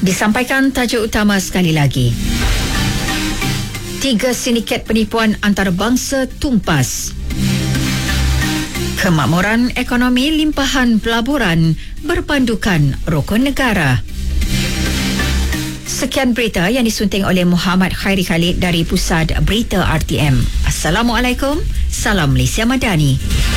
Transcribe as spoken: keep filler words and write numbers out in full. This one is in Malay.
Disampaikan tajuk utama sekali lagi. Tiga sindiket penipuan antarabangsa tumpas. Kemakmuran ekonomi limpahan pelaburan berpandukan rukun negara. Sekian berita yang disunting oleh Muhammad Khairi Khalid dari Pusat Berita R T M. Assalamualaikum. Salam Malaysia Madani.